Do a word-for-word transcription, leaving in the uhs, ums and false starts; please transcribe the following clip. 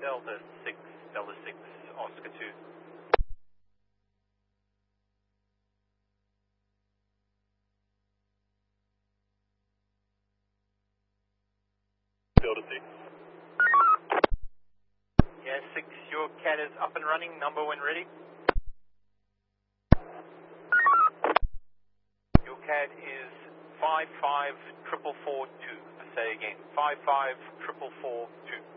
Delta six, Delta six, Oscar two. Delta six. Yeah, six, your C A D is up and running, number when ready. Your C A D is five five four four four two. I say again, five five four four four two.